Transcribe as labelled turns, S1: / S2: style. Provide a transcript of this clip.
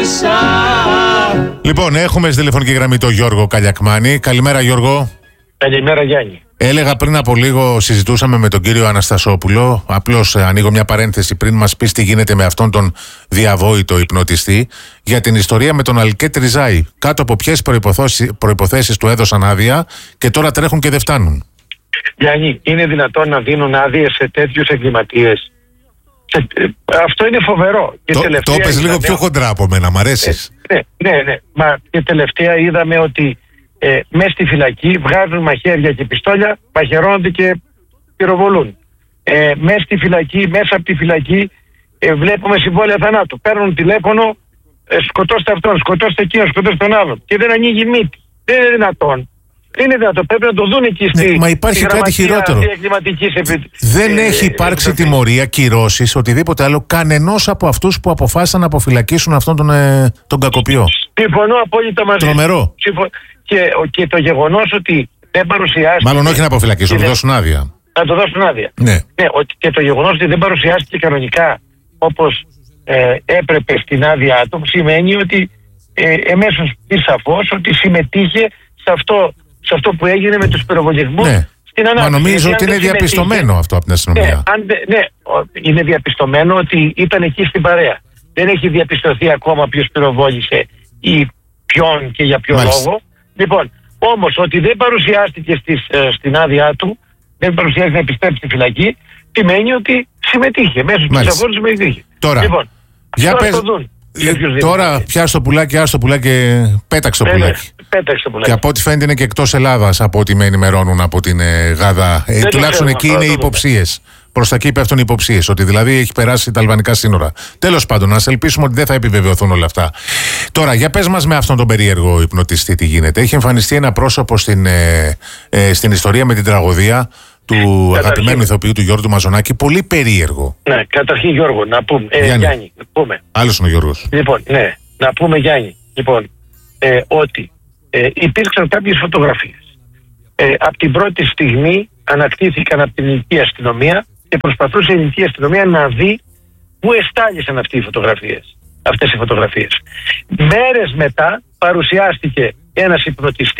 S1: Λοιπόν, έχουμε στη τηλεφωνική γραμμή τον Γιώργο Καλιακμάνη. Καλημέρα, Γιώργο.
S2: Καλημέρα, Γιάννη.
S1: Έλεγα πριν από λίγο, συζητούσαμε με τον κύριο Αναστασόπουλο. Απλώς ανοίγω μια παρένθεση πριν μας πεις τι γίνεται με αυτόν τον διαβόητο υπνοτιστή, για την ιστορία με τον Αλκέτ Ριζάη. Κάτω από ποιες προϋποθέσεις του έδωσαν άδεια και τώρα τρέχουν και δεν φτάνουν.
S2: Γιάννη, είναι δυνατόν να δίνουν άδειες σε τέτοιους εγκληματίες? Αυτό είναι φοβερό.
S1: Το έπαιζε λίγο πιο χοντρά από μένα, μ' αρέσεις.
S2: Ναι. Μα και τελευταία είδαμε ότι μέσα στη φυλακή βγάζουν μαχαίρια και πιστόλια, μαχαιρώνονται και πυροβολούν. Μέσα στη φυλακή, μέσα από τη φυλακή βλέπουμε συμβόλαια θανάτου. Παίρνουν τηλέφωνο, σκοτώστε αυτόν, σκοτώστε εκείνον, σκοτώστε τον άλλον. Και δεν ανοίγει μύτη. Δεν είναι δυνατόν. Είναι δυνατόν. Πρέπει να το δουν εκεί στη.
S1: Μα υπάρχει κάτι χειρότερο. Δεν έχει υπάρξει τιμωρία, κυρώσεις, οτιδήποτε άλλο, κανενός από αυτούς που αποφάσισαν να αποφυλακίσουν αυτόν τον κακοποιό.
S2: Συμφωνώ απόλυτα μαζί.
S1: Τρομερό.
S2: Και το γεγονός ότι δεν παρουσιάστηκε.
S1: Μάλλον όχι να αποφυλακίσουν, να του δώσουν άδεια.
S2: Να του δώσουν άδεια.
S1: Ναι.
S2: Και το γεγονός ότι δεν παρουσιάστηκε κανονικά όπως έπρεπε στην άδειά του, σημαίνει ότι εμέσως πει σαφώς ότι συμμετείχε σε αυτό που έγινε με τους πυροβολισμούς.
S1: Ναι.
S2: Στην ανάπτυξη.
S1: Μα νομίζω ότι είναι διαπιστωμένο αυτό από την αστυνομία.
S2: Ναι, είναι διαπιστωμένο ότι ήταν εκεί στην παρέα. Δεν έχει διαπιστωθεί ακόμα ποιος πυροβόλησε ή ποιον και για ποιο λόγο. Λοιπόν, όμως ότι δεν παρουσιάστηκε στην άδειά του, δεν παρουσιάστηκε να επιστρέψει στη φυλακή, σημαίνει ότι συμμετείχε μέσω του ψηφοφόρου, συμμετείχε.
S1: Τώρα,
S2: λοιπόν,
S1: για πες, τώρα πιάσ' το πουλάκι, άστο πουλάκι και πέταξε το πουλάκι. Και από ό,τι φαίνεται είναι και εκτός Ελλάδας, από ό,τι με ενημερώνουν από την Γάδα. Τουλάχιστον εκεί είναι οι υποψίες. Προς τα εκεί πέφτουν οι υποψίες, ότι δηλαδή έχει περάσει τα αλβανικά σύνορα. Τέλος πάντων, ας ελπίσουμε ότι δεν θα επιβεβαιωθούν όλα αυτά. Τώρα, για πες μας με αυτόν τον περίεργο υπνοτιστή τι γίνεται. Έχει εμφανιστεί ένα πρόσωπο στην ιστορία με την τραγωδία του αγαπημένου ηθοποιού του Γιώργου Μαζονάκη. Πολύ περίεργο.
S2: Ναι, καταρχήν Γιώργο, να πούμε. Γιάννη, να πούμε.
S1: Άλλος είναι ο Γιώργος.
S2: Λοιπόν, ναι, να πούμε Γιάννη, ότι υπήρξαν κάποιες φωτογραφίες. Από την πρώτη στιγμή ανακτήθηκαν από την ελληνική αστυνομία και προσπαθούσε η ελληνική αστυνομία να δει πού εστάλησαν αυτές οι φωτογραφίες. Μέρες μετά παρουσιάστηκε ένας υπνοτιστής